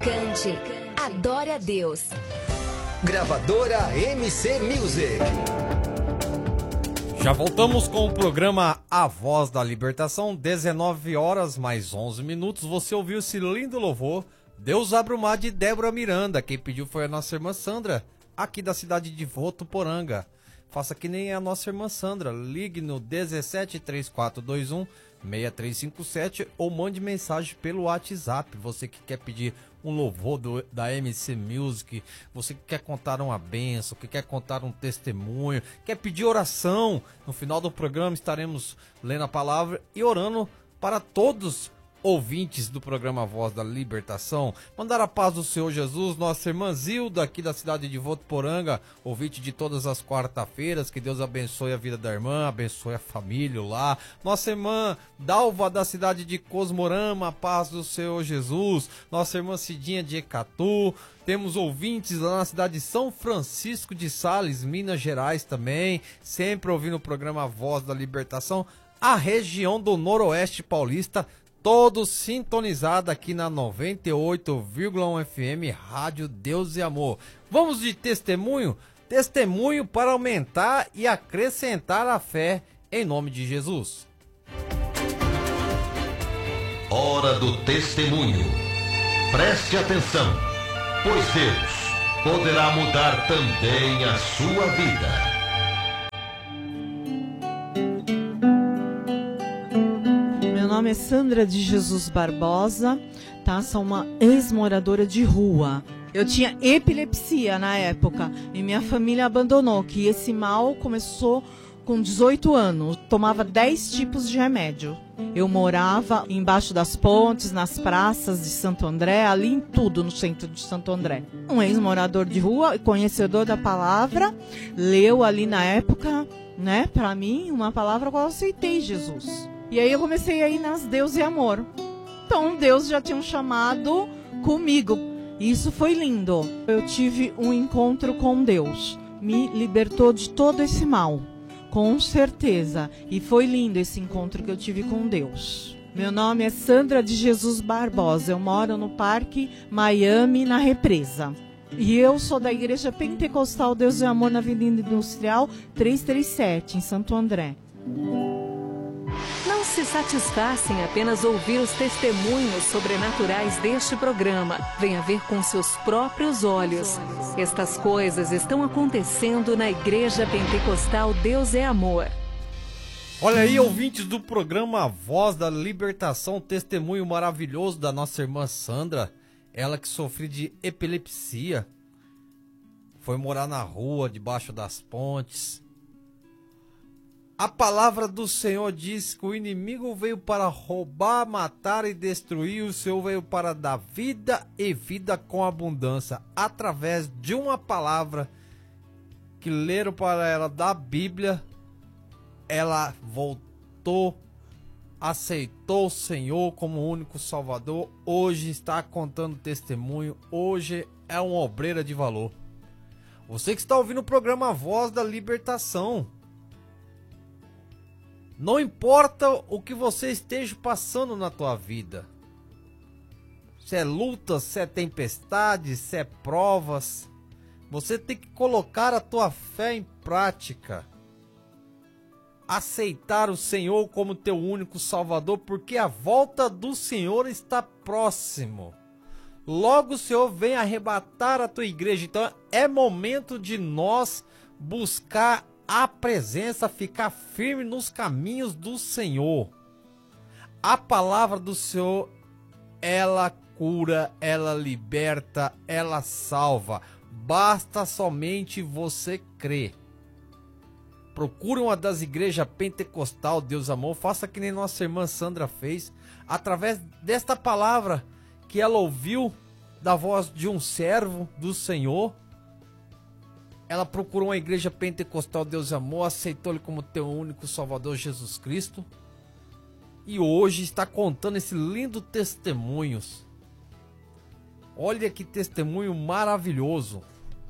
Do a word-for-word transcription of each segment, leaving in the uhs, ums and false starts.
Cante, adore a Deus. Gravadora M C Music. Já voltamos com o programa A Voz da Libertação, dezenove horas mais onze minutos. Você ouviu esse lindo louvor, Deus Abre o Mar, de Débora Miranda. Quem pediu foi a nossa irmã Sandra, aqui da cidade de Votuporanga. Faça que nem a nossa irmã Sandra, ligue no dezessete, trinta e quatro, vinte e um, sessenta e três cinquenta e sete ou mande mensagem pelo WhatsApp. Você que quer pedir um louvor do, da M C Music, você que quer contar uma bênção, que quer contar um testemunho, quer pedir oração. No final do programa estaremos lendo a palavra e orando para todos ouvintes do programa Voz da Libertação. Mandar a paz do Senhor Jesus, nossa irmã Zilda, aqui da cidade de Votuporanga, ouvinte de todas as quarta-feiras. Que Deus abençoe a vida da irmã, abençoe a família lá. Nossa irmã Dalva, da cidade de Cosmorama, a paz do Senhor Jesus. Nossa irmã Cidinha de Ecatu. Temos ouvintes lá na cidade de São Francisco de Sales, Minas Gerais também, sempre ouvindo o programa Voz da Libertação. A região do Noroeste Paulista, todos sintonizados aqui na noventa e oito vírgula um F M, Rádio Deus e Amor. Vamos de testemunho? Testemunho para aumentar e acrescentar a fé, em nome de Jesus. Hora do testemunho. Preste atenção, pois Deus poderá mudar também a sua vida. Meu nome é Sandra de Jesus Barbosa, tá? Sou uma ex-moradora de rua. Eu tinha epilepsia na época e minha família abandonou, que esse mal começou com dezoito anos. Tomava dez tipos de remédio. Eu morava embaixo das pontes, nas praças de Santo André, ali em tudo no centro de Santo André. Um ex-morador de rua, conhecedor da palavra, leu ali na época, né, para mim, uma palavra qual eu aceitei Jesus. E aí eu comecei a ir nas Deus e Amor. Então Deus já tinha um chamado comigo. E isso foi lindo. Eu tive um encontro com Deus. Me libertou de todo esse mal. Com certeza. E foi lindo esse encontro que eu tive com Deus. Meu nome é Sandra de Jesus Barbosa. Eu moro no Parque Miami, na Represa. E eu sou da Igreja Pentecostal Deus e Amor na Avenida Industrial trezentos e trinta e sete, em Santo André. Não se satisfaça em apenas ouvir os testemunhos sobrenaturais deste programa. Venha ver com seus próprios olhos. Estas coisas estão acontecendo na Igreja Pentecostal Deus é Amor. Olha aí, ouvintes do programa Voz da Libertação, testemunho maravilhoso da nossa irmã Sandra. Ela que sofreu de epilepsia. Foi morar na rua, debaixo das pontes. A palavra do Senhor diz que o inimigo veio para roubar, matar e destruir. O Senhor veio para dar vida e vida com abundância. Através de uma palavra que leram para ela da Bíblia, ela voltou, aceitou o Senhor como único Salvador. Hoje está contando testemunho. Hoje é uma obreira de valor. Você que está ouvindo o programa Voz da Libertação, não importa o que você esteja passando na tua vida, se é luta, se é tempestade, se é provas, você tem que colocar a tua fé em prática, aceitar o Senhor como teu único Salvador, porque a volta do Senhor está próximo. Logo o Senhor vem arrebatar a tua igreja. Então é momento de nós buscar a presença, ficar firme nos caminhos do Senhor. A palavra do Senhor, ela cura, ela liberta, ela salva. Basta somente você crer. Procure uma das igrejas pentecostal Deus Amor, faça que nem nossa irmã Sandra fez, através desta palavra que ela ouviu da voz de um servo do Senhor. Ela procurou uma igreja pentecostal Deus Amor, aceitou Ele como teu único Salvador Jesus Cristo. E hoje está contando esse lindo testemunhos. Olha que testemunho maravilhoso.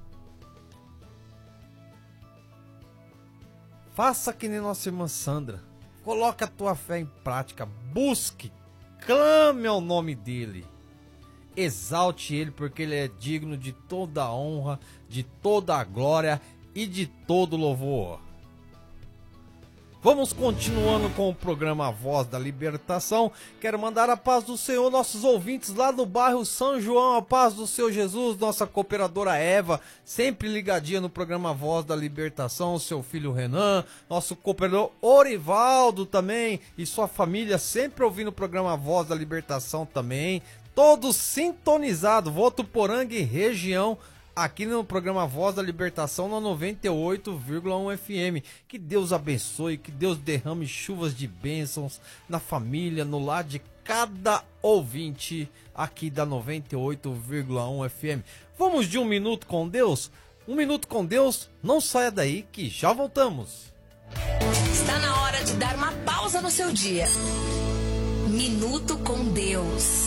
Faça que nem nossa irmã Sandra. Coloque a tua fé em prática. Busque. Clame ao nome dEle. exalte ele, porque ele é digno de toda a honra, de toda a glória e de todo louvor. Vamos continuando com o programa A Voz da Libertação. Quero mandar a paz do Senhor, nossos ouvintes lá no bairro São João, a paz do Senhor Jesus, nossa cooperadora Eva, sempre ligadinha no programa A Voz da Libertação, seu filho Renan, nosso cooperador Orivaldo também, e sua família sempre ouvindo o programa A Voz da Libertação também, todos sintonizados, Votuporanga e região, aqui no programa Voz da Libertação na noventa e oito vírgula um F M. Que Deus abençoe, que Deus derrame chuvas de bênçãos na família, no lar de cada ouvinte aqui da noventa e oito vírgula um F M. Vamos de um minuto com Deus? Um minuto com Deus, não saia daí que já voltamos. Está na hora de dar uma pausa no seu dia. Minuto com Deus.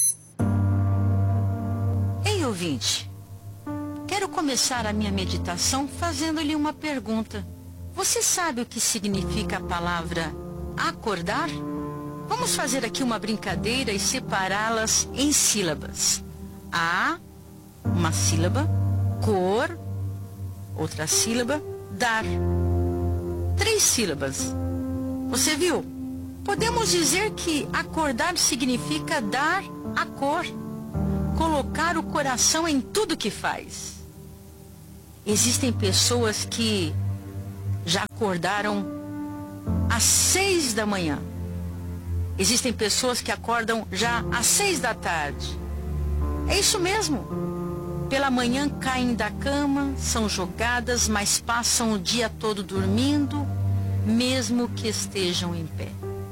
Ei, ouvinte. Quero começar a minha meditação fazendo-lhe uma pergunta. Você sabe o que significa a palavra acordar? Vamos fazer aqui uma brincadeira e separá-las em sílabas. A, uma sílaba, cor, outra sílaba, dar. Três sílabas. Você viu? Podemos dizer que acordar significa dar a cor, colocar o coração em tudo que faz. Existem pessoas que já acordaram às seis da manhã. Existem pessoas que acordam já às seis da tarde. É isso mesmo. Pela manhã caem da cama, são jogadas, mas passam o dia todo dormindo, mesmo que estejam em pé.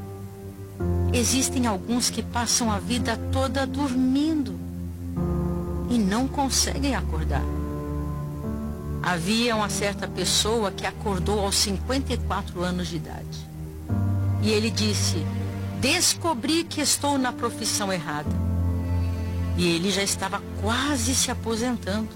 Existem alguns que passam a vida toda dormindo e não conseguem acordar. Havia uma certa pessoa que acordou aos cinquenta e quatro anos de idade. E ele disse: descobri que estou na profissão errada. E ele já estava quase se aposentando.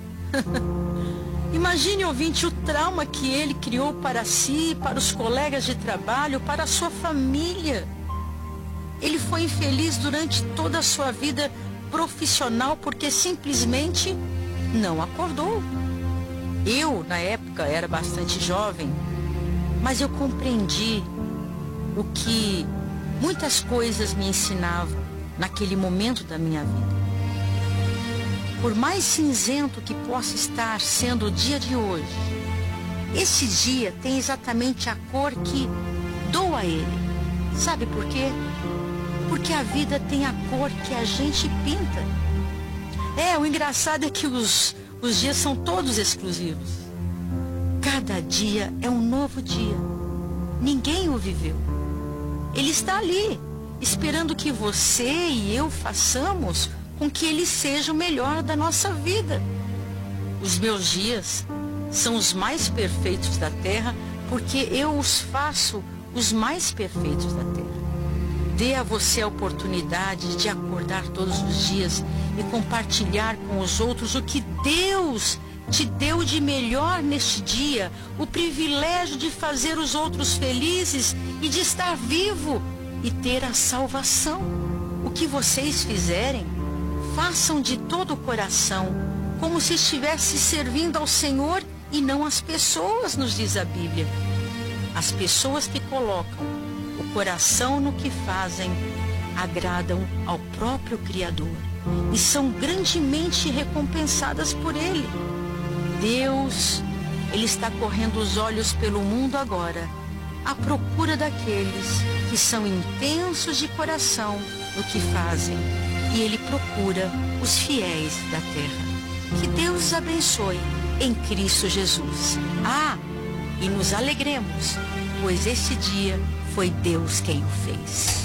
Imagine, ouvinte, o trauma que ele criou para si, para os colegas de trabalho, para a sua família. Ele foi infeliz durante toda a sua vida profissional porque simplesmente não acordou. Eu, na época, era bastante jovem, mas eu compreendi o que muitas coisas me ensinavam naquele momento da minha vida. Por mais cinzento que possa estar sendo o dia de hoje, esse dia tem exatamente a cor que dou a ele. Sabe por quê? Porque a vida tem a cor que a gente pinta. É, o engraçado é que os, os dias são todos exclusivos. Cada dia é um novo dia. Ninguém o viveu. Ele está ali, esperando que você e eu façamos com que ele seja o melhor da nossa vida. Os meus dias são os mais perfeitos da terra, porque eu os faço os mais perfeitos da terra. Dê a você a oportunidade de acordar todos os dias e compartilhar com os outros o que Deus te deu de melhor neste dia, o privilégio de fazer os outros felizes e de estar vivo e ter a salvação. O que vocês fizerem, façam de todo o coração, como se estivesse servindo ao Senhor e não às pessoas, nos diz a Bíblia. As pessoas que colocam o coração no que fazem agradam ao próprio Criador e são grandemente recompensadas por Ele. Deus, Ele está correndo os olhos pelo mundo agora, à procura daqueles que são intensos de coração no que fazem. E Ele procura os fiéis da terra. Que Deus os abençoe em Cristo Jesus. Ah, e nos alegremos, pois esse dia foi Deus quem o fez.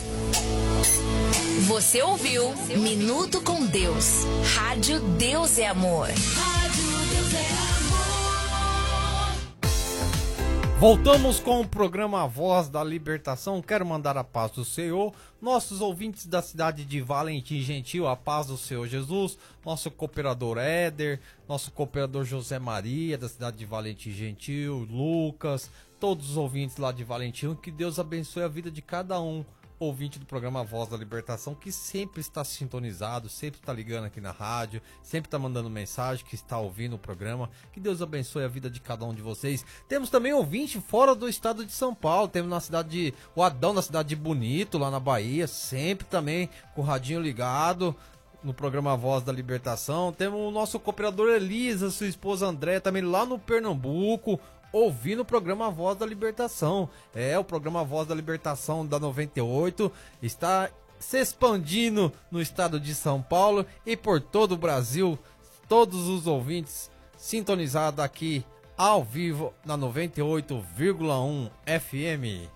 Você ouviu Minuto com Deus. Rádio Deus é Amor. Rádio Deus é Amor. Voltamos com o programa A Voz da Libertação. Quero mandar a paz do Senhor. Nossos ouvintes da cidade de Valentim Gentil, a paz do Senhor Jesus. Nosso cooperador Éder, nosso cooperador José Maria, da cidade de Valentim Gentil, Lucas, todos os ouvintes lá de Valentim. Que Deus abençoe a vida de cada um ouvinte do programa Voz da Libertação, que sempre está sintonizado, sempre está ligando aqui na rádio, sempre está mandando mensagem, que está ouvindo o programa. Que Deus abençoe a vida de cada um de vocês. Temos também ouvinte fora do estado de São Paulo, temos na cidade de... o Adão, na cidade de Bonito, lá na Bahia, sempre também com o radinho ligado no programa Voz da Libertação. Temos o nosso cooperador Elisa, sua esposa André, também lá no Pernambuco, ouvindo o programa Voz da Libertação. É, o programa Voz da Libertação da noventa e oito está se expandindo no estado de São Paulo e por todo o Brasil. Todos os ouvintes sintonizados aqui ao vivo na noventa e oito vírgula um F M.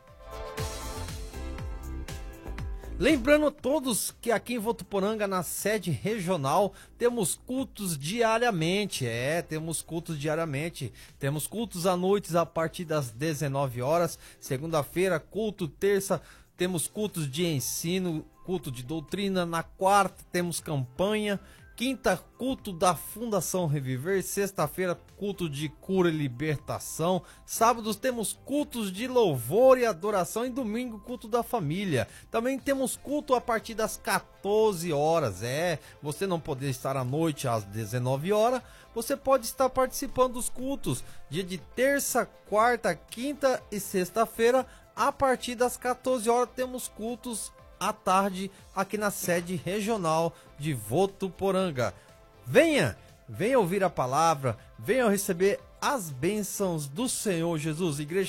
Lembrando a todos que aqui em Votuporanga, na sede regional, temos cultos diariamente. É, temos cultos diariamente. Temos cultos à noite a partir das dezenove horas. Segunda-feira, culto. Terça, temos cultos de ensino, culto de doutrina. Na quarta, temos campanha. Quinta, culto da Fundação Reviver. Sexta-feira, culto de cura e libertação. Sábados temos cultos de louvor e adoração. E domingo, culto da família. Também temos culto a partir das quatorze horas. É, você não poder estar à noite às dezenove horas, você pode estar participando dos cultos. Dia de terça, quarta, quinta e sexta-feira, a partir das quatorze horas, temos cultos à tarde aqui na sede regional de Votuporanga. Venha, venha ouvir a palavra, venha receber as bênçãos do Senhor Jesus. Igreja